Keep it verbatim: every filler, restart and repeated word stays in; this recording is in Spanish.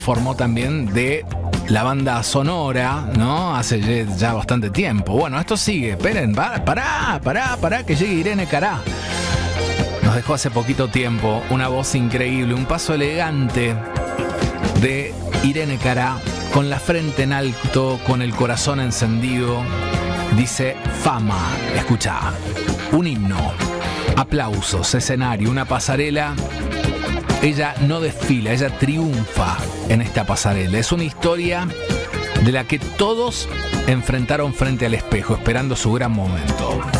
formó también de la banda sonora, ¿no? Hace ya bastante tiempo. Bueno, esto sigue. Esperen, pará, pará, pará, pará, que llegue Irene Cara. Nos dejó hace poquito tiempo una voz increíble, un paso elegante de Irene Cara, con la frente en alto, con el corazón encendido. Dice Fama. Escuchá, un himno, aplausos, escenario, una pasarela. Ella no desfila, ella triunfa en esta pasarela. Es una historia de la que todos enfrentaron frente al espejo, esperando su gran momento.